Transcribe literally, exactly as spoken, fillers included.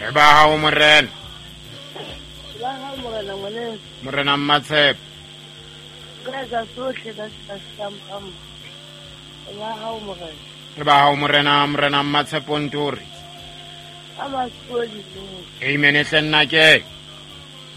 Re ba hao morena. Ba hao morena ngwane. Morena Mmatshepo. Ka ka sohle ka stamp. Ba hao morena. Re ba hao morena morena Mmatshepo Nturi. Ama soli. Amen hle nna ke.